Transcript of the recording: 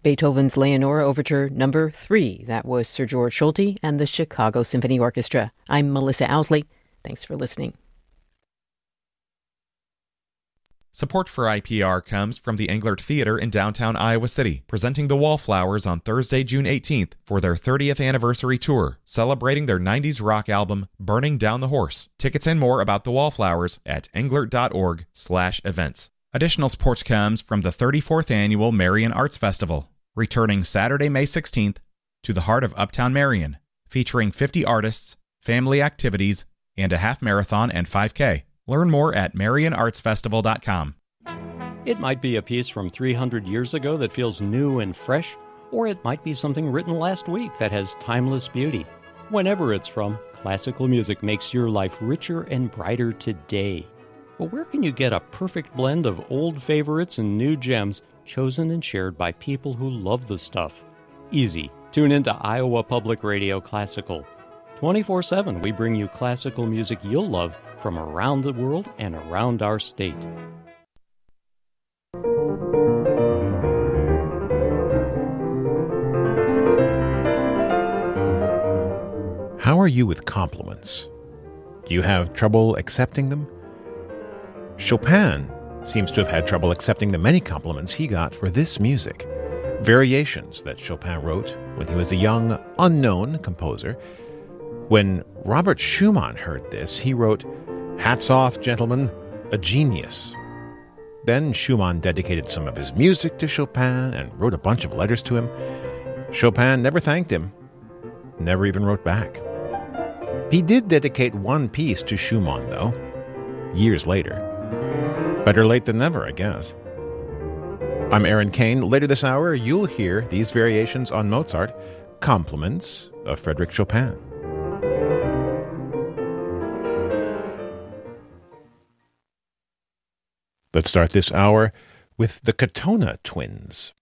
Beethoven's Leonora Overture Number 3. That was Sir George Solti and the Chicago Symphony Orchestra. I'm Melissa Owsley. Thanks for listening. Support for IPR comes from the Englert Theater in downtown Iowa City, presenting the Wallflowers on Thursday, June 18th for their 30th anniversary tour, celebrating their 90s rock album, Burning Down the Horse. Tickets and more about the Wallflowers at englert.org/events. Additional support comes from the 34th Annual Marion Arts Festival, returning Saturday, May 16th to the heart of Uptown Marion, featuring 50 artists, family activities, and a half marathon and 5K. Learn more at marionartsfestival.com. It might be a piece from 300 years ago that feels new and fresh, or it might be something written last week that has timeless beauty. Whenever it's from, classical music makes your life richer and brighter today. But where can you get a perfect blend of old favorites and new gems chosen and shared by people who love the stuff? Easy. Tune into Iowa Public Radio Classical. 24/7, we bring you classical music you'll love from around the world and around our state. How are you with compliments? Do you have trouble accepting them? Chopin seems to have had trouble accepting the many compliments he got for this music. Variations that Chopin wrote when he was a young, unknown composer. When Robert Schumann heard this, he wrote, "Hats off, gentlemen, a genius." Then Schumann dedicated some of his music to Chopin and wrote a bunch of letters to him. Chopin never thanked him, never even wrote back. He did dedicate one piece to Schumann, though, years later. Better late than never, I guess. I'm Aaron Kane. Later this hour, you'll hear these variations on Mozart, compliments of Frédéric Chopin. Let's start this hour with the Katona Twins.